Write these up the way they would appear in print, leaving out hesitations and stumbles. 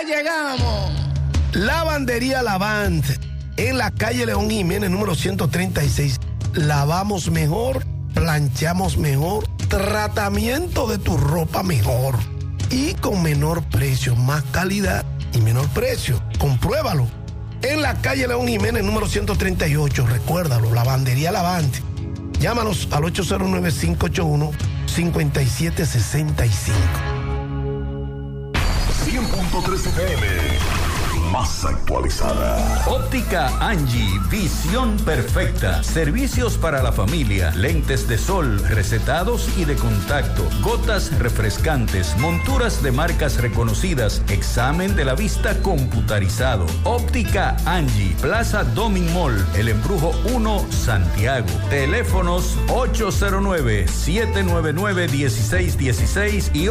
llegamos. Lavandería Lavant, en la calle León Jiménez, número 136. Lavamos mejor, planchamos mejor, tratamiento de tu ropa mejor y con menor precio, más calidad y menor precio. Compruébalo. En la calle León Jiménez, número 138. Recuérdalo, Lavandería Lavant. Llámanos al 809-581-5765. 100.3 FM, más actualizada. Óptica Angie, visión perfecta. Servicios para la familia, lentes de sol, recetados y de contacto, gotas refrescantes, monturas de marcas reconocidas, examen de la vista computarizado. Óptica Angie, Plaza Domin Mall, El Embrujo 1, Santiago. Teléfonos 809-799-1616 y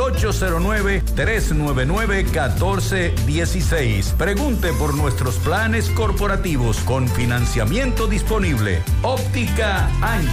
809-399-1416. Pregunte por nuestros planes corporativos con financiamiento disponible. Óptica Angie.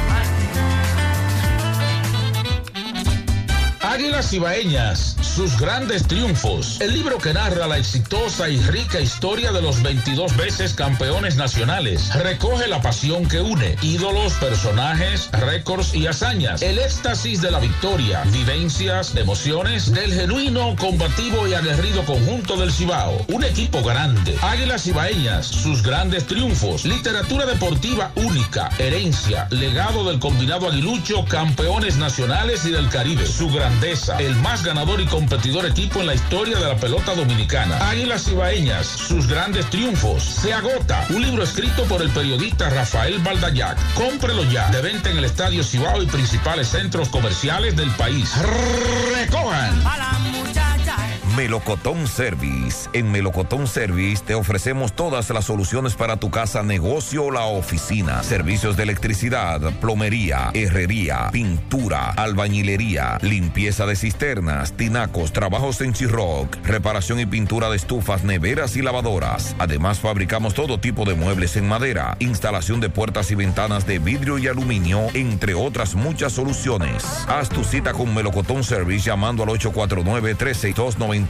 Águilas Ibaeñas, sus grandes triunfos. El libro que narra la exitosa y rica historia de los 22 veces campeones nacionales. Recoge la pasión que une, ídolos, personajes, récords y hazañas. El éxtasis de la victoria, vivencias, emociones del genuino, combativo y aguerrido conjunto del Cibao. Un equipo grande. Águilas Ibaeñas, sus grandes triunfos. Literatura deportiva única, herencia, legado del combinado aguilucho, campeones nacionales y del Caribe. Su grandeza, el más ganador y competidor equipo en la historia de la pelota dominicana. Águilas Ibaeñas, sus grandes triunfos. Se agota. Un libro escrito por el periodista Rafael Baldayac. Cómprelo ya. De venta en el Estadio Cibao y principales centros comerciales del país. Recojan. A la muchacha. Melocotón Service. En Melocotón Service te ofrecemos todas las soluciones para tu casa, negocio o la oficina. Servicios de electricidad, plomería, herrería, pintura, albañilería, limpieza de cisternas, tinacos, trabajos en Chirroc, reparación y pintura de estufas, neveras y lavadoras. Además, fabricamos todo tipo de muebles en madera, instalación de puertas y ventanas de vidrio y aluminio, entre otras muchas soluciones. Haz tu cita con Melocotón Service llamando al 849-362-9292.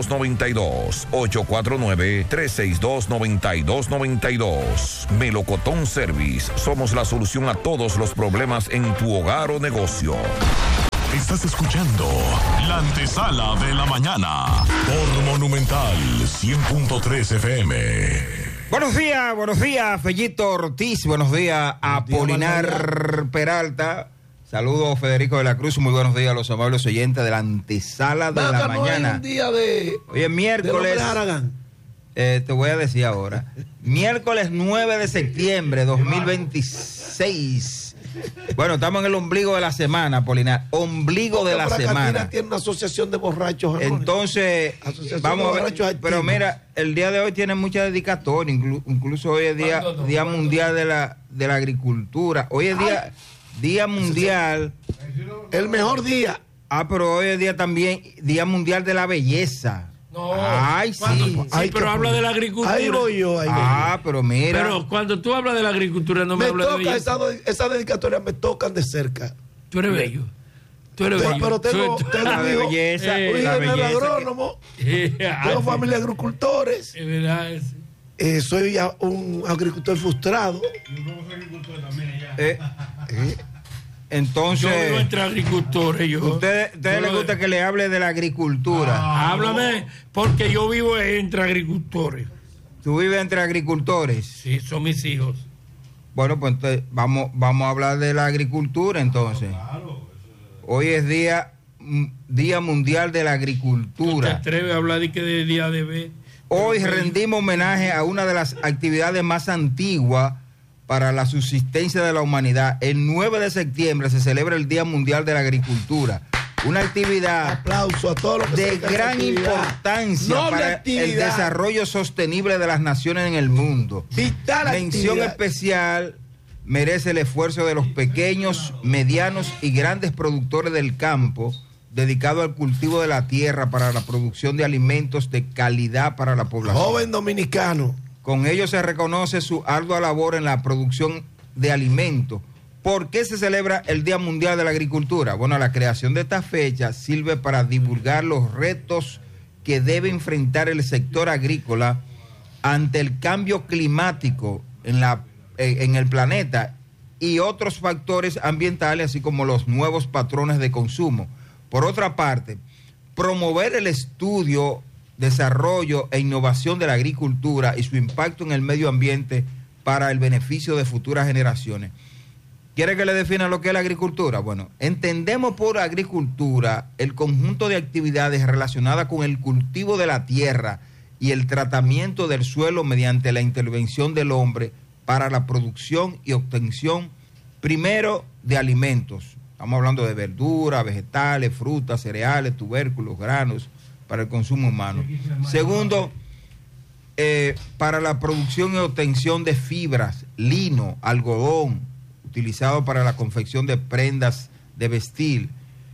849-362-9292. Melocotón Service. Somos la solución a todos los problemas en tu hogar o negocio. Estás escuchando la antesala de la mañana por Monumental 100.3 FM. Buenos días, Fellito Ortiz. Buenos días, Apolinar Peralta. Saludos, Federico de la Cruz. Muy buenos días a los amables oyentes de la antesala de la mañana. No hay un día de... Hoy es miércoles. Te voy a decir ahora. Miércoles 9 de septiembre 2026. Bueno, estamos en el ombligo de la semana, Polinar. Ombligo de la semana. Tiene una asociación de borrachos. Entonces, vamos a ver. Pero mira, el día de hoy tiene mucha dedicatoria. Incluso hoy es día mundial de la agricultura. Hoy es día mundial. El mejor día. Pero hoy es día también, día mundial de la belleza. No. Ay, sí. Sí, pero habla de la agricultura. Ahí voy yo. Pero mira. Pero cuando tú hablas de la agricultura no me hablas de belleza. Esa dedicatoria me tocan de cerca. Tú eres bello. Pero tengo la belleza. Un ingeniero agrónomo. Tengo familia de agricultores. Es verdad. Soy ya un agricultor frustrado. Entonces, yo vivo entre agricultores. ¿Ustedes les gusta que le hable de la agricultura? Háblame, porque yo vivo entre agricultores. ¿Tú vives entre agricultores? Sí, son mis hijos. Bueno, pues entonces, vamos a hablar de la agricultura entonces. Hoy es día mundial de la agricultura. ¿Te atreves a hablar de día de ver? Hoy rendimos homenaje a una de las actividades más antiguas para la subsistencia de la humanidad. El 9 de septiembre se celebra el Día Mundial de la Agricultura. Una actividad aplauso a todos los que de gran importancia para el desarrollo sostenible de las naciones en el mundo. Vital Mención especial merece el esfuerzo de los pequeños, medianos y grandes productores del campo dedicado al cultivo de la tierra para la producción de alimentos de calidad para la población. Joven dominicano. Con ello se reconoce su ardua labor en la producción de alimentos. ¿Por qué se celebra el Día Mundial de la Agricultura? Bueno, la creación de esta fecha sirve para divulgar los retos que debe enfrentar el sector agrícola ante el cambio climático en el planeta y otros factores ambientales, así como los nuevos patrones de consumo. Por otra parte, promover el estudio, desarrollo e innovación de la agricultura y su impacto en el medio ambiente para el beneficio de futuras generaciones. ¿Quiere que le defina lo que es la agricultura? Bueno, entendemos por agricultura el conjunto de actividades relacionadas con el cultivo de la tierra y el tratamiento del suelo mediante la intervención del hombre para la producción y obtención, primero, de alimentos. Estamos hablando de verduras, vegetales, frutas, cereales, tubérculos, granos, para el consumo humano. Segundo, para la producción y obtención de fibras, lino, algodón, utilizado para la confección de prendas de vestir.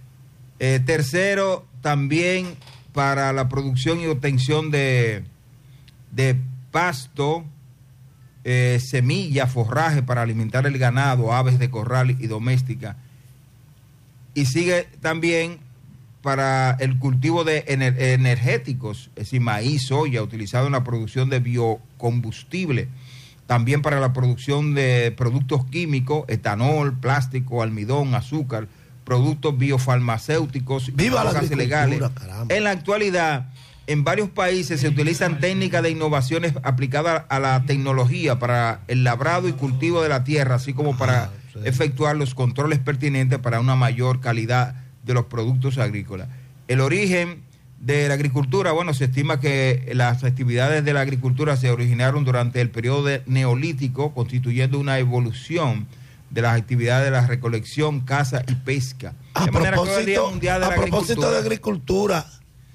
Tercero, también para la producción y obtención de pasto, semilla, forraje para alimentar el ganado, aves de corral y doméstica. Y sigue también para el cultivo de energéticos, es decir, maíz, soya, utilizado en la producción de biocombustible. También para la producción de productos químicos, etanol, plástico, almidón, azúcar, productos biofarmacéuticos, drogas ilegales. Caramba. En la actualidad, en varios países se utilizan técnicas de innovaciones aplicadas a la tecnología para el labrado y cultivo de la tierra, así como para efectuar los controles pertinentes para una mayor calidad de los productos agrícolas. El origen de la agricultura, bueno, se estima que las actividades de la agricultura se originaron durante el periodo neolítico, constituyendo una evolución de las actividades de la recolección, caza y pesca. A propósito de agricultura,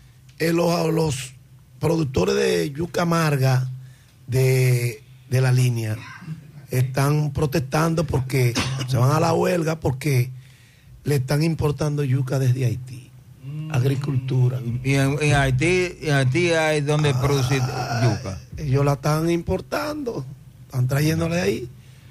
los productores de yuca amarga de la línea están protestando porque se van a la huelga porque le están importando yuca desde Haití. Agricultura. Y en Haití hay donde producir yuca. Ellos la están importando, están trayéndole ahí.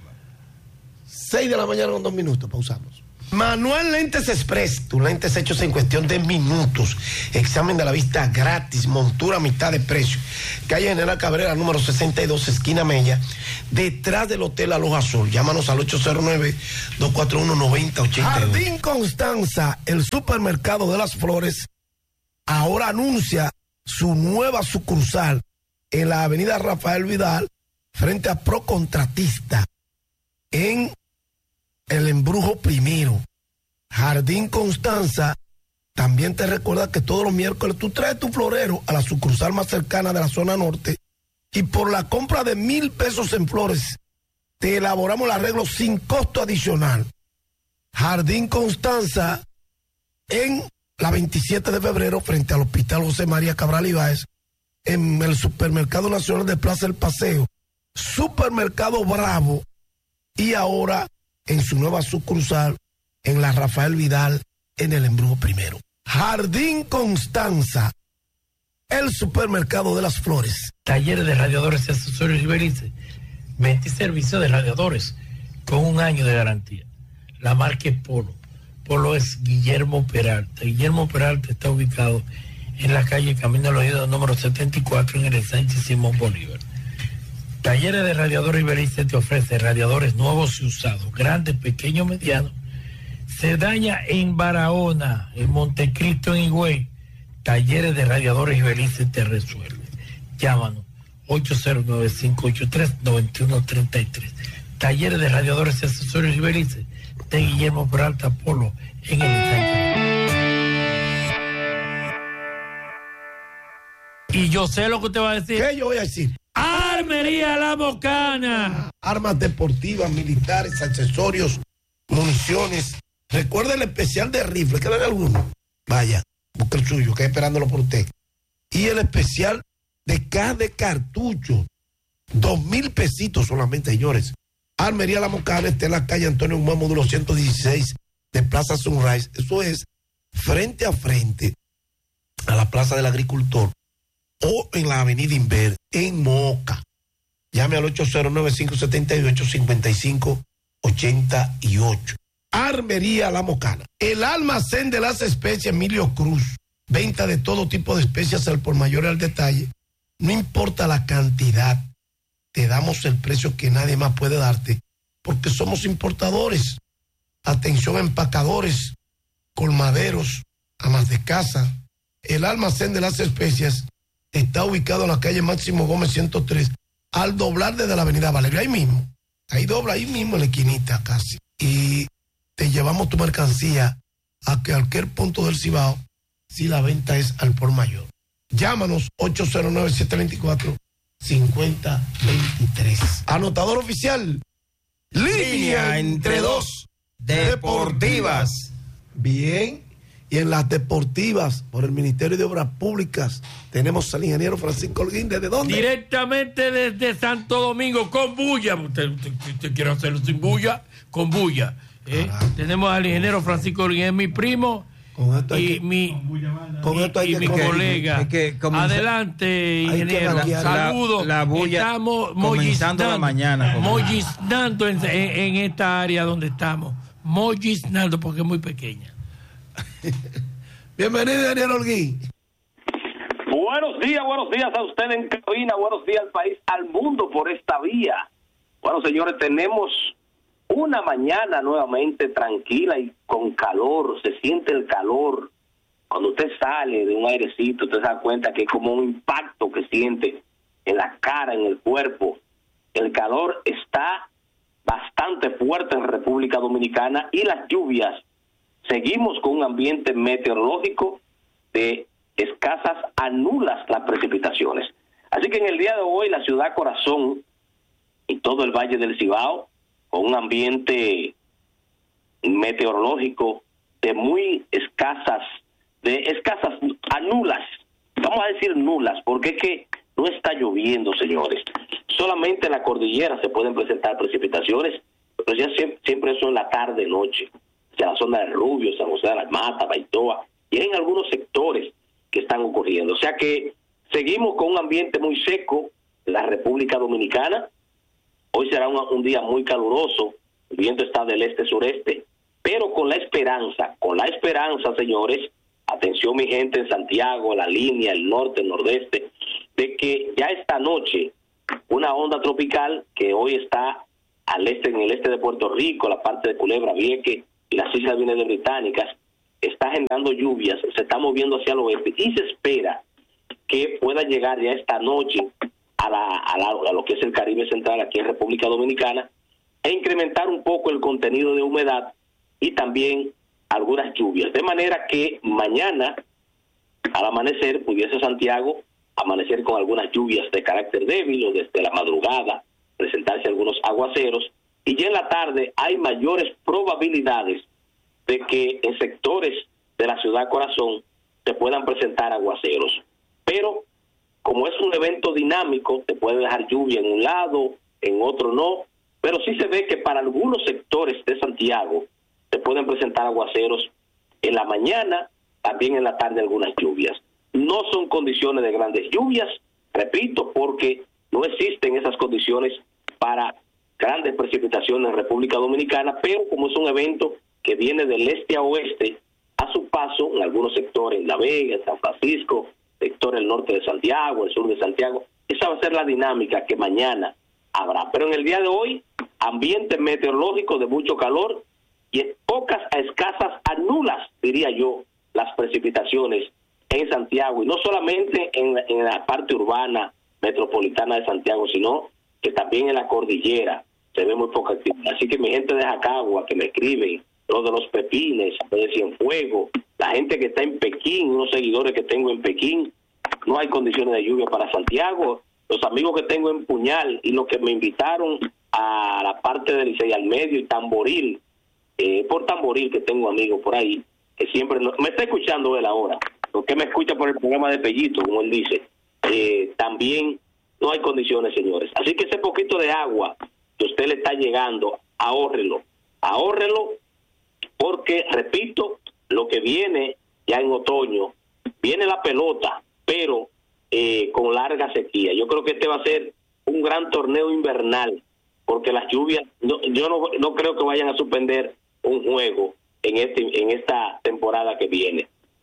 6 de la mañana con 2 minutos, pausamos. Manuel Lentes Express, tus lentes hechos en cuestión de minutos. Examen de la vista gratis, montura a mitad de precio. Calle General Cabrera, número 62, esquina Mella, detrás del Hotel Aloha Azul. Llámanos al 809-241-9082. Jardín Constanza, el supermercado de las flores, ahora anuncia su nueva sucursal en la avenida Rafael Vidal, frente a Procontratista, en el Embrujo Primero. Jardín Constanza también te recuerda que todos los miércoles tú traes tu florero a la sucursal más cercana de la zona norte y por la compra de 1,000 pesos en flores te elaboramos el arreglo sin costo adicional. Jardín Constanza en la 27 de febrero frente al Hospital José María Cabral Ibáez, en el Supermercado Nacional de Plaza El Paseo, Supermercado Bravo, y ahora en su nueva sucursal en la Rafael Vidal, en el Embrujo Primero. Jardín Constanza, el supermercado de las flores. Talleres de radiadores y accesorios Iberice. Venta y servicio de radiadores con 1 año de garantía. La marca es Polo. Polo es Guillermo Peralta. Guillermo Peralta está ubicado en la calle Camino de los Idos, número 74, en el Sánchez Simón Bolívar. Talleres de Radiadores Iberice te ofrece radiadores nuevos y usados, grandes, pequeños, medianos. Se daña en Barahona, en Montecristo, en Higüey. Talleres de Radiadores Iberice te resuelve. Llámanos 809-583-9133. Talleres de Radiadores y Accesorios Iberice de Guillermo Peralta Polo en el Sánchez. Y yo sé lo que usted va a decir. ¿Qué yo voy a decir? Armería La Bocana. Armas deportivas, militares, accesorios, municiones. Recuerda el especial de rifle. ¿Queda alguno? Vaya, busque el suyo, que esperándolo por usted. Y el especial de caja de cartuchos. 2,000 pesitos solamente, señores. Armería La Bocana está en la calle Antonio Guzmán, módulo 116 de Plaza Sunrise. Eso es frente a frente a la Plaza del Agricultor, o en la avenida Inver, en Moca. Llame al 809-578-5588. Armería La Bocana. El almacén de las especies Emilio Cruz. venta de todo tipo de especias al por mayor y al detalle. No importa la cantidad, te damos el precio que nadie más puede darte, porque somos importadores. Atención a empacadores, colmaderos, amas de casa. El almacén de las especias está ubicado en la calle Máximo Gómez 103, al doblar desde la avenida Valeria, ahí mismo. Ahí dobla, ahí mismo en la esquinita casi. Y te llevamos tu mercancía a cualquier punto del Cibao si la venta es al por mayor. Llámanos 809-724-5023. Anotador oficial. Línea entre dos deportivas. Bien. Y en las deportivas, por el Ministerio de Obras Públicas, tenemos al ingeniero Francisco Holguín. ¿Desde dónde? Directamente desde Santo Domingo, con bulla. ¿Usted quiere hacerlo sin bulla? Con bulla. Tenemos al ingeniero Francisco Holguín, mi primo, y mi colega. Adelante, ingeniero. Saludos. La bulla estamos comenzando la mañana. Molliznando en esta área donde estamos. Molliznando porque es muy pequeña. Bienvenido, Daniel Holguín. Buenos días a usted en cabina, buenos días al país, al mundo por esta vía. Bueno, señores, tenemos una mañana nuevamente tranquila y con calor, se siente el calor. Cuando usted sale de un airecito, usted se da cuenta que es como un impacto que siente en la cara, en el cuerpo. El calor está bastante fuerte en República Dominicana y las lluvias. Seguimos con un ambiente meteorológico de escasas a nulas las precipitaciones. Así que en el día de hoy la ciudad corazón y todo el Valle del Cibao con un ambiente meteorológico de muy escasas a nulas. Vamos a decir nulas porque es que no está lloviendo, señores. Solamente en la cordillera se pueden presentar precipitaciones, pero ya siempre eso en la tarde, noche. De la zona de Rubio, San José de las Matas, Baitoa, y en algunos sectores que están ocurriendo. O sea que seguimos con un ambiente muy seco en la República Dominicana. Hoy será un día muy caluroso, el viento está del este-sureste, pero con la esperanza, señores, atención mi gente en Santiago, la línea, el norte, el nordeste, de que ya esta noche una onda tropical que hoy está al este, en el este de Puerto Rico, la parte de Culebra, Vieques, y las Islas Vírgenes Británicas, está generando lluvias, se está moviendo hacia el oeste y se espera que pueda llegar ya esta noche a lo que es el Caribe Central aquí en República Dominicana e incrementar un poco el contenido de humedad y también algunas lluvias. De manera que mañana al amanecer pudiese Santiago amanecer con algunas lluvias de carácter débil o desde la madrugada presentarse algunos aguaceros. Y ya en la tarde hay mayores probabilidades de que en sectores de la ciudad corazón se puedan presentar aguaceros. Pero como es un evento dinámico, te puede dejar lluvia en un lado, en otro no. Pero sí se ve que para algunos sectores de Santiago se pueden presentar aguaceros en la mañana, también en la tarde algunas lluvias. No son condiciones de grandes lluvias, repito, porque no existen esas condiciones para grandes precipitaciones en República Dominicana, pero como es un evento que viene del este a oeste, a su paso en algunos sectores, en La Vega, San Francisco, sector del norte de Santiago, el sur de Santiago, esa va a ser la dinámica que mañana habrá. Pero en el día de hoy, ambiente meteorológico de mucho calor y pocas a escasas a nulas, diría yo, las precipitaciones en Santiago, y no solamente en la parte urbana metropolitana de Santiago, sino que también en la cordillera se ve muy poca actividad. Así que mi gente de Jacagua, que me escriben, los de los Pepines, de Cienfuegos, la gente que está en Pekín, unos seguidores que tengo en Pekín, no hay condiciones de lluvia para Santiago. Los amigos que tengo en Puñal y los que me invitaron a la parte del Licey al medio y Tamboril, por Tamboril que tengo amigos por ahí, que siempre me está escuchando él ahora, porque me escucha por el programa de Pellito, como él dice. También no hay condiciones, señores. Así que ese poquito de agua que usted le está llegando, ahórrelo, porque, repito, lo que viene ya en otoño, viene la pelota, pero con larga sequía. Yo creo que este va a ser un gran torneo invernal, porque las lluvias, yo no creo que vayan a suspender un juego en esta temporada que viene.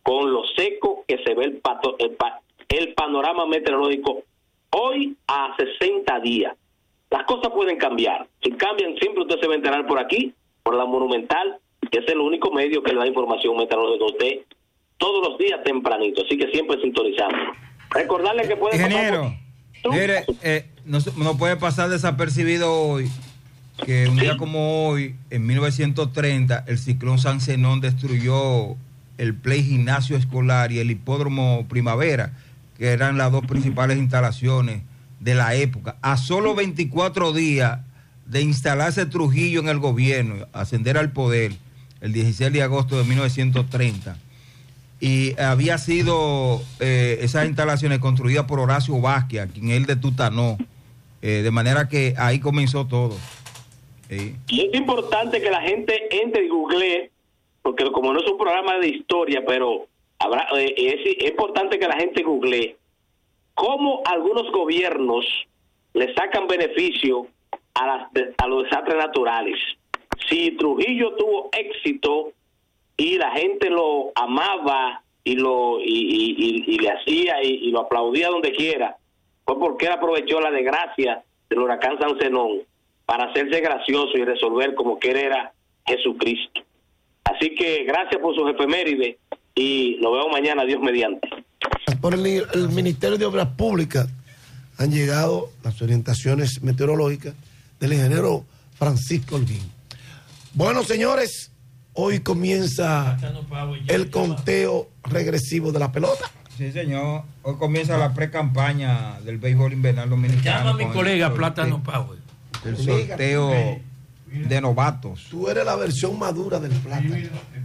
con lo seco que se ve el panorama meteorológico hoy a 60 días. Las cosas pueden cambiar. Si cambian, siempre usted se va a enterar por aquí, por la Monumental, que es el único medio que le da información meteorológica a usted todos los días tempranito. Así que siempre sintonizamos. Recordarle que puede... Ingeniero, mire, no puede pasar desapercibido hoy que un día como hoy, en 1930, el ciclón San Zenón destruyó el Play Gimnasio Escolar y el Hipódromo Primavera, que eran las dos principales instalaciones de la época. A solo 24 días de instalarse Trujillo en el gobierno, ascender al poder, el 16 de agosto de 1930, y había sido esas instalaciones construidas por Horacio Vázquez, quien es el de Tutanó, de manera que ahí comenzó todo. Y es importante que la gente entre y googlee, porque como no es un programa de historia, pero es importante que la gente googlee cómo algunos gobiernos le sacan beneficio a los desastres naturales. Si Trujillo tuvo éxito y la gente lo amaba y le hacía y lo aplaudía donde quiera, fue porque él aprovechó la desgracia del huracán San Zenón para hacerse gracioso y resolver como que él era Jesucristo. Así que gracias por sus efemérides y nos vemos mañana, Dios mediante. Por el Ministerio de Obras Públicas han llegado las orientaciones meteorológicas del ingeniero Francisco Holguín. Bueno, señores, hoy comienza el conteo regresivo de la pelota. Sí, señor. Hoy comienza la pre-campaña del béisbol invernal dominicano. Llama a mi colega Plátano Power. El sorteo de novatos. Tú eres la versión madura del plátano.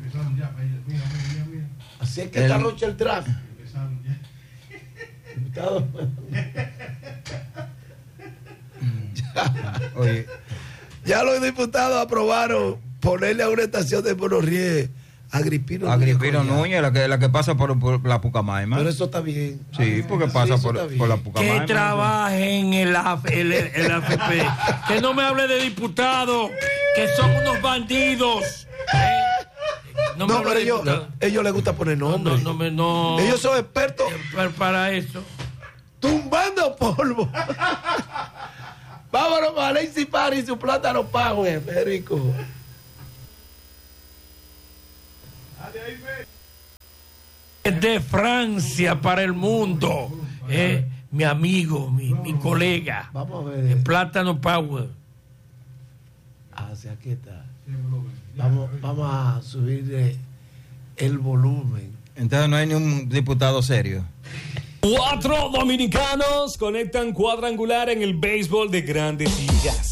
Así es que esta noche el draft. Oye, ya los diputados aprobaron ponerle a una estación de monorriel a Agripino Núñez, la que pasa por la Pucamaima. Pero eso está bien. Sí, porque pasa por la Pucamaima. Que trabaje en el AFP. Que no me hable de diputados, que son unos bandidos. No, pero ellos les gusta poner nombres. No. Ellos son expertos para eso. Tumbando polvo. Vámonos para Alexis París y su Plátano Power, Federico. De Francia para el mundo. Mi amigo, mi colega. Vamos a ver. Plátano Power. Aquí está. Vamos a subir el volumen. Entonces no hay ni un diputado serio. 4 dominicanos conectan cuadrangular en el béisbol de Grandes Ligas.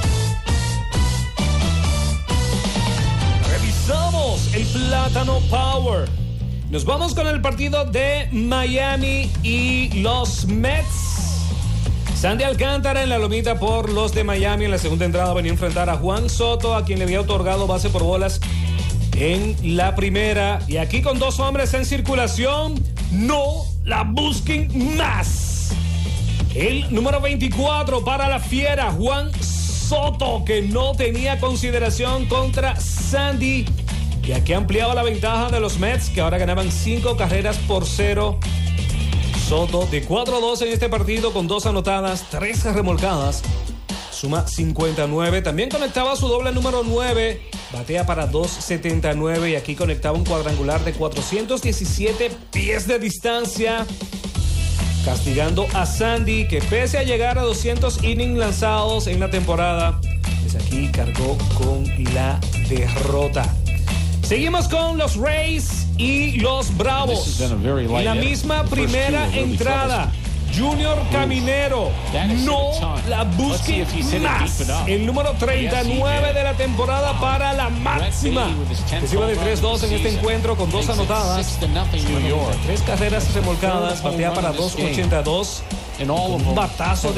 Revisamos el Plátano Power. Nos vamos con el partido de Miami y los Mets. Sandy Alcántara en la lomita por los de Miami. En la segunda entrada venía a enfrentar a Juan Soto, a quien le había otorgado base por bolas en la primera. Y aquí con 2 hombres en circulación, no la busquen más. El número 24 para la fiera, Juan Soto, que no tenía consideración contra Sandy. Y aquí ampliaba la ventaja de los Mets, que ahora ganaban 5-0. Soto de 4-2 en este partido con 2 anotadas, 3 remolcadas. Suma 59. También conectaba su doble número 9. Batea para 2.79 y aquí conectaba un cuadrangular de 417 pies de distancia. Castigando a Sandy, que pese a llegar a 200 innings lanzados en la temporada, pues aquí cargó con la derrota. Seguimos con los Rays y los Bravos. En la misma primera entrada, Junior Caminero, no la busquen más. El número 39 de la temporada para la máxima. Recibe de 3-2 en este encuentro con 2 anotadas. 3 carreras remolcadas, batea para 2.82. Un batazo de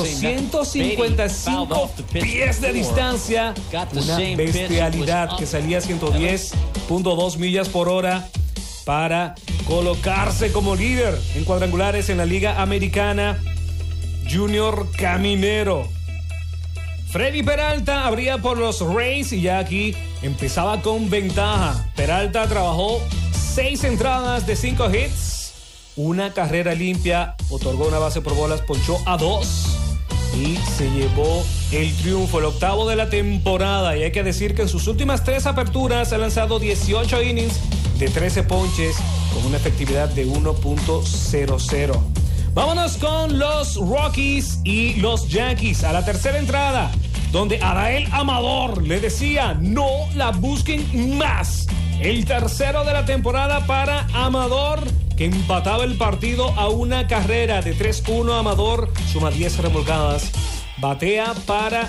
455 pies de distancia. Una bestialidad que salía a 110.2 millas por hora para colocarse como líder en cuadrangulares en la Liga Americana. Junior Caminero. Freddy Peralta abría por los Rays y ya aquí empezaba con ventaja. Peralta trabajó 6 entradas de 5 hits, una carrera limpia, otorgó una base por bolas, ponchó a 2 y se llevó el triunfo, el octavo de la temporada. Y hay que decir que en sus últimas 3 aperturas ha lanzado 18 innings de 13 ponches con una efectividad de 1.00. Vámonos con los Rockies y los Yankees a la tercera entrada, donde Adael Amador le decía no la busquen más. El tercero de la temporada para Amador, que empataba el partido a una carrera. De 3-1 Amador suma 10 remolcadas, batea para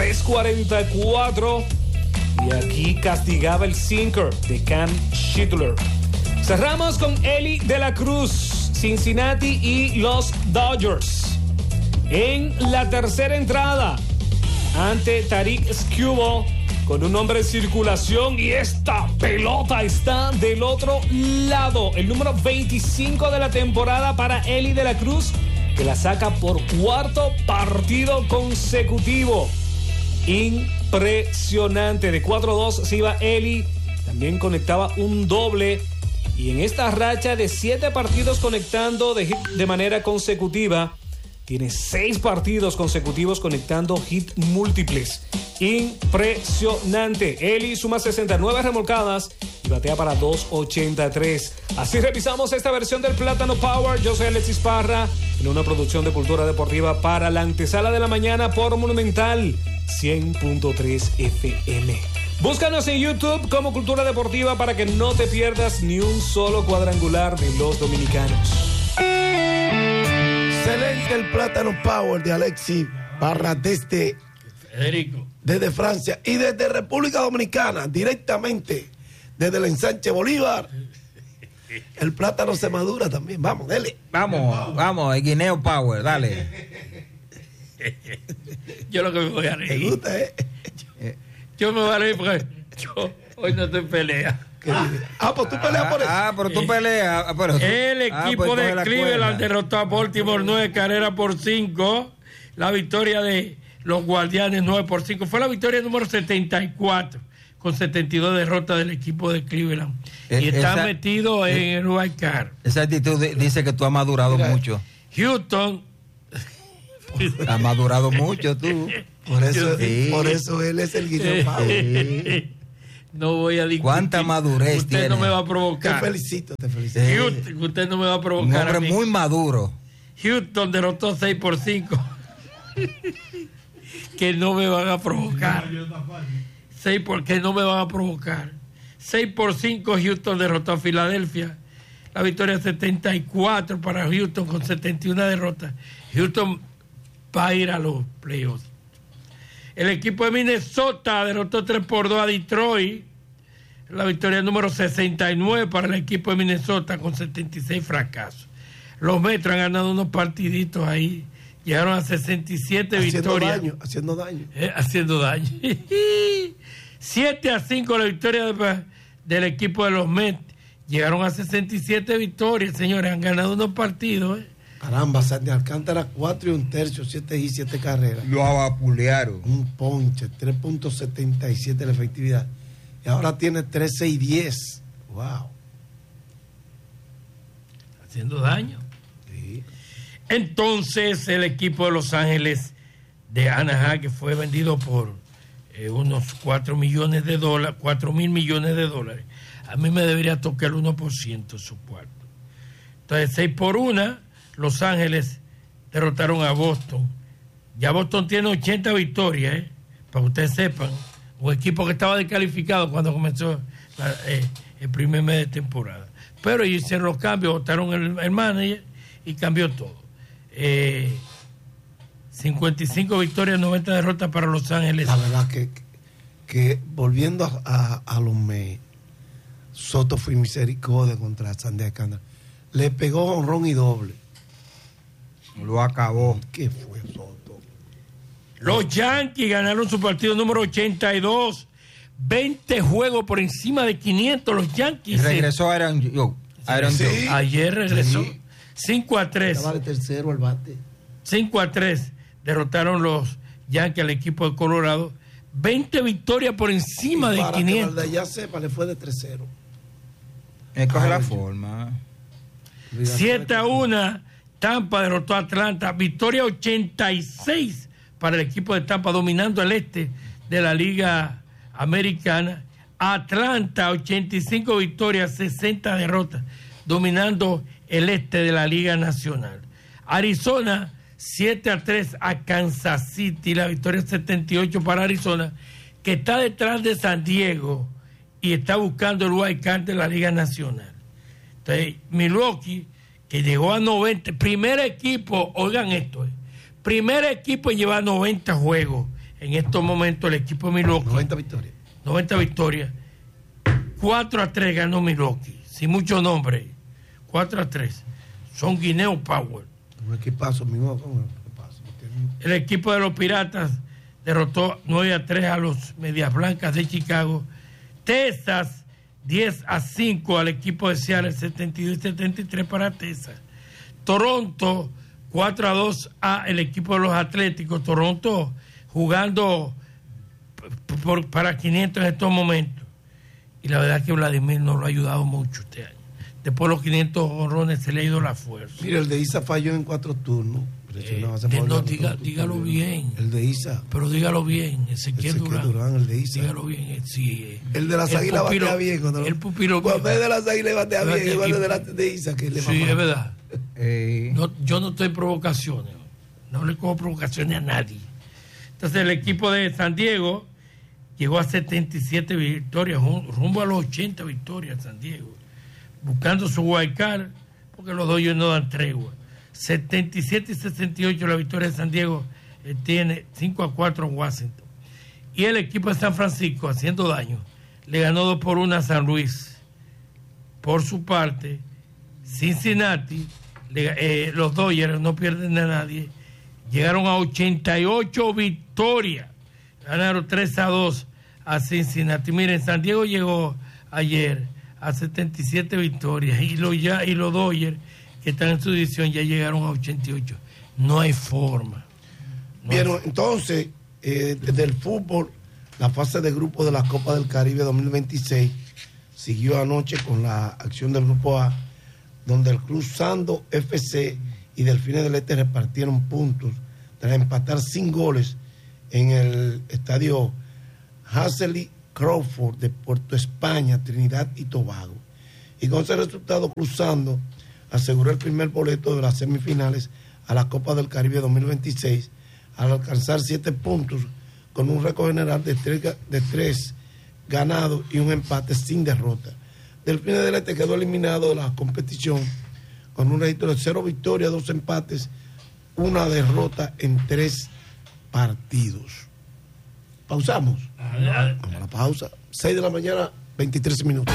3.44 y aquí castigaba el sinker de Cam Schindler. Cerramos con Eli de la Cruz, Cincinnati y los Dodgers. En la tercera entrada, ante Tarik Skubal, con un hombre en circulación, y esta pelota está del otro lado. El número 25 de la temporada para Eli de la Cruz, que la saca por 4º partido consecutivo. Impresionante. De 4-2 se iba Eli. También conectaba un doble. Y en esta racha de 7 partidos conectando de manera consecutiva, tiene 6 partidos consecutivos conectando hit múltiples. Impresionante. Eli suma 69 remolcadas y batea para 2.83. Así revisamos esta versión del Plátano Power. Yo soy Alexis Parra, en una producción de Cultura Deportiva para la antesala de la mañana por Monumental 100.3 FM. Búscanos en YouTube como Cultura Deportiva para que no te pierdas ni un solo cuadrangular de los dominicanos. Excelente el Plátano Power de Alexis Parra desde Federico, desde Francia y desde República Dominicana, directamente desde el ensanche Bolívar. El plátano se madura también. Vamos, dele. Vamos, el Guineo Power, dale. yo lo que me voy a reír. ¿Te gusta, Yo me voy a reír porque yo hoy no estoy en pelea. Pues tú peleas por eso. Pero tú peleas. El equipo de Cleveland derrotó a Baltimore 9 carreras por 5. La victoria de los Guardianes 9-5. Fue la victoria número 74, con 72 derrotas del equipo de Cleveland. Y está metido en el wild card. Esa actitud dice que tú has madurado mucho. Houston. Has madurado mucho tú. Por eso él es el Guineo Power. No voy a discutir. ¿Cuánta madurez usted tiene? Usted no me va a provocar. Te felicito. Houston, usted no me va a provocar. Un hombre muy maduro. Houston derrotó 6-5. Que no me van a provocar. 6 porque no me van a provocar. 6-5 Houston derrotó a Filadelfia. La victoria 74 para Houston con 71 derrotas. Houston va a ir a los playoffs. El equipo de Minnesota derrotó 3-2 a Detroit. La victoria número 69 para el equipo de Minnesota con 76 fracasos. Los Metros han ganado unos partiditos ahí. Llegaron a 67 victorias. Haciendo daño. Haciendo daño. 7-5 la victoria del equipo de los Mets. Llegaron a 67 victorias, señores. Han ganado unos partidos. Caramba, Sandy Alcántara 4 1/3, 7 y 7 carreras. Lo avapulearon. Un ponche, 3.77 la efectividad. Y ahora tiene 13-10. Wow. Haciendo daño. Sí. Entonces, el equipo de Los Ángeles de Anaheim, que fue vendido por unos $4 millones, $4,000 millones. A mí me debería tocar el 1% su cuarto. Entonces, 6-1. Los Ángeles derrotaron a Boston. Ya Boston tiene 80 victorias, para que ustedes sepan. Un equipo que estaba descalificado cuando comenzó el primer mes de temporada. Pero ellos hicieron los cambios, votaron el manager y cambió todo. 55 victorias, 90 derrotas para Los Ángeles. La verdad que volviendo a los Mets, Soto fue misericordia contra Sandy Alcántara. Le pegó jonrón y doble. Lo acabó. ¿Qué fue Soto? Los Yankees ganaron su partido número 82. 20 juegos por encima de 500. Los Yankees. Regresó Aaron Joe. Ayer regresó. Sí. 5-3. Estaba de tercero al bate. 5-3. Derrotaron los Yankees al equipo de Colorado. 20 victorias por encima de 500. Para que ya sepa, le fue de 3-0. Coge la forma. 7-1, Tampa derrotó a Atlanta. Victoria 86 para el equipo de Tampa, dominando el este de la Liga Americana. Atlanta, 85 victorias, 60 derrotas, dominando el este de la Liga Nacional. Arizona, 7-3 a Kansas City, la victoria 78 para Arizona, que está detrás de San Diego y está buscando el wild card de la Liga Nacional. Entonces, Milwaukee, que llegó a 90, primer equipo, oigan esto, primer equipo en llevar 90 juegos en estos momentos, el equipo de Milwaukee. 90 victorias. 4-3 ganó Milwaukee, sin mucho nombre. 4-3. Son Guineo Power. ¿Qué pasó, El equipo de los Piratas derrotó 9-3 a los Medias Blancas de Chicago. Texas, 10-5 al equipo de Seattle, 72-73 para Texas. Toronto, 4-2 a el equipo de los Atléticos. Toronto jugando para 500 en estos momentos. Y la verdad es que Vladimir no lo ha ayudado mucho este año. Después de los 500 honrones se le ha ido la fuerza. Mira, el de Isa falló en 4 turnos. Dígalo bien. El de Isa. Pero dígalo bien. Ezequiel Durán. El de Isa. Dígalo bien. Sí, el de las Águilas batea bien. El pupilo. Cuando es de las Águilas batea bien. Igual de Isa que le sí, es verdad. Yo no estoy en provocaciones. No le cojo provocaciones a nadie. Entonces el equipo de San Diego llegó a 77 victorias, rumbo a los 80 victorias San Diego, buscando su wild card, porque los Dodgers no dan tregua. 77 y 68 la victoria de San Diego, tiene 5-4 en Washington. Y el equipo de San Francisco, haciendo daño, le ganó 2-1 a San Luis. Por su parte, Cincinnati, los Dodgers no pierden a nadie, llegaron a 88 victorias. Ganaron 3-2 a Cincinnati. Miren, San Diego llegó ayer a 77 victorias y los Dodgers, que están en su división, ya llegaron a 88. No hay forma. Bien, entonces, del fútbol, la fase de grupo de la Copa del Caribe 2026 siguió anoche con la acción del grupo A, donde el Cruzando FC y Delfines del Este repartieron puntos tras empatar sin goles en el estadio Haseley Crawford de Puerto España, Trinidad y Tobago. Y con ese resultado, Cruzando aseguró el primer boleto de las semifinales a la Copa del Caribe 2026 al alcanzar 7 puntos con un récord general de 3 ganados y un empate sin derrota. Delfines del Este quedó eliminado de la competición con un registro de 0 victorias, 2 empates, 1 derrota en 3 partidos. Pausamos. Vamos a la pausa. 6 de la mañana, 23 minutos.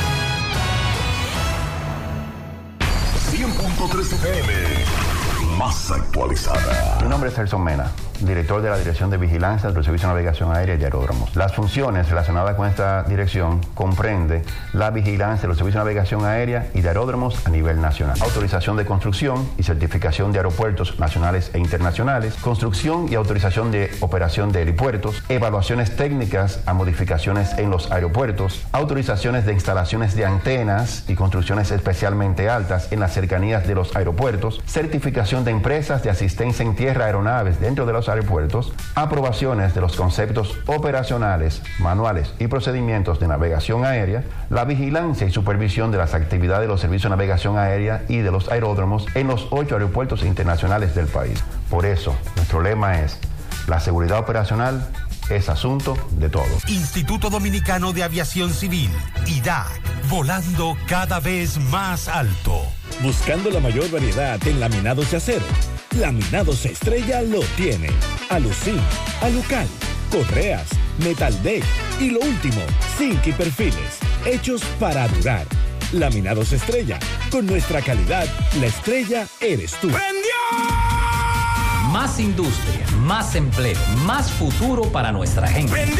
100.3 FM, más actualizada. Mi nombre es Celson Mena, director de la Dirección de Vigilancia del Servicio de Navegación Aérea y Aeródromos. Las funciones relacionadas con esta dirección comprende la vigilancia de los servicios de navegación aérea y de aeródromos a nivel nacional, autorización de construcción y certificación de aeropuertos nacionales e internacionales, construcción y autorización de operación de aeropuertos, evaluaciones técnicas a modificaciones en los aeropuertos, autorizaciones de instalaciones de antenas y construcciones especialmente altas en las cercanías de los aeropuertos, certificación de empresas de asistencia en tierra a aeronaves dentro de los aeropuertos, aprobaciones de los conceptos operacionales, manuales y procedimientos de navegación aérea, la vigilancia y supervisión de las actividades de los servicios de navegación aérea y de los aeródromos en los 8 aeropuertos internacionales del país. Por eso, nuestro lema es: la seguridad operacional es asunto de todos. Instituto Dominicano de Aviación Civil, IDAC, volando cada vez más alto. Buscando la mayor variedad en laminados de acero. Laminados Estrella lo tiene. Alucin, Alucal, correas, metal deck y lo último, zinc y perfiles, hechos para durar. Laminados Estrella, con nuestra calidad, la estrella eres tú. ¡Prendió! Más industria, más empleo, más futuro para nuestra gente. ¡Prendió!